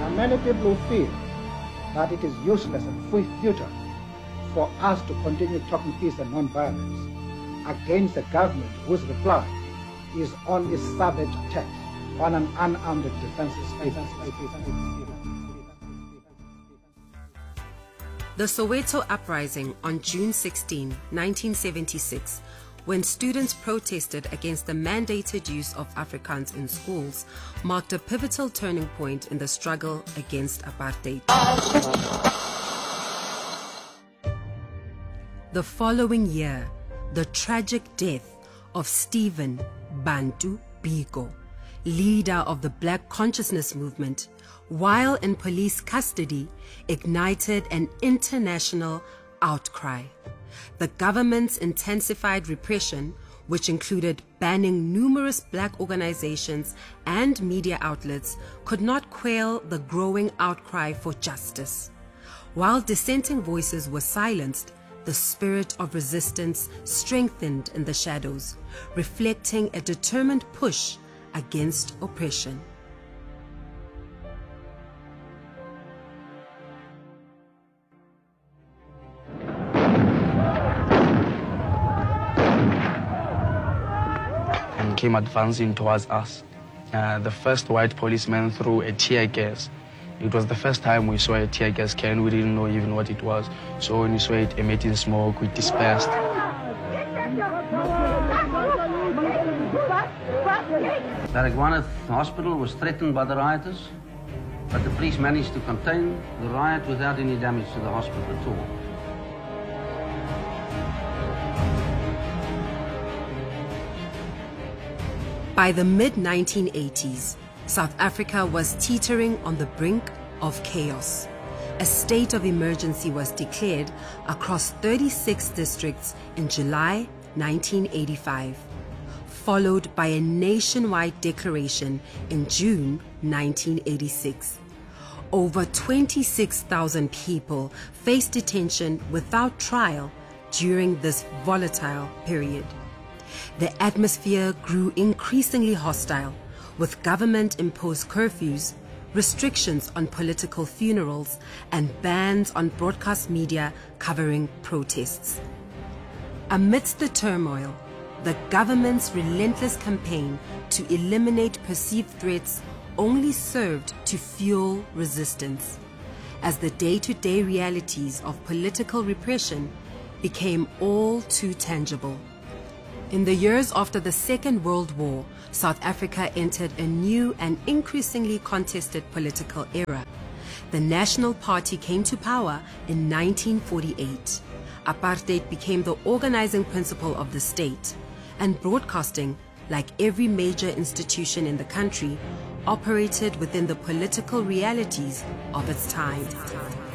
And many people feel that it is useless and futile for us to continue talking peace and non-violence against a government whose reply is only savage attacks on an unarmed defenseless people. The Soweto uprising on June 16, 1976, when students protested against the mandated use of Afrikaans in schools, marked a pivotal turning point in the struggle against apartheid. The following year, the tragic death of Stephen Bantu Biko, leader of the Black Consciousness Movement, while in police custody, ignited an international outcry. The government's intensified repression, which included banning numerous Black organizations and media outlets, could not quell the growing outcry for justice. While dissenting voices were silenced, the spirit of resistance strengthened in the shadows, reflecting a determined push against oppression. And came advancing towards us. The first white policeman threw a tear gas. It was the first time we saw a tear gas can. We didn't know even what it was. So when we saw it emitting smoke, we dispersed. Baragwanath Hospital was threatened by the rioters, but the police managed to contain the riot without any damage to the hospital at all. By the mid-1980s, South Africa was teetering on the brink of chaos. A state of emergency was declared across 36 districts in July 1985, followed by a nationwide declaration in June 1986. Over 26,000 people faced detention without trial during this volatile period. The atmosphere grew increasingly hostile, with government-imposed curfews, restrictions on political funerals, and bans on broadcast media covering protests. Amidst the turmoil, the government's relentless campaign to eliminate perceived threats only served to fuel resistance, as the day-to-day realities of political repression became all too tangible. In the years after the Second World War, South Africa entered a new and increasingly contested political era. The National Party came to power in 1948. Apartheid became the organizing principle of the state, and broadcasting, like every major institution in the country, operated within the political realities of its time.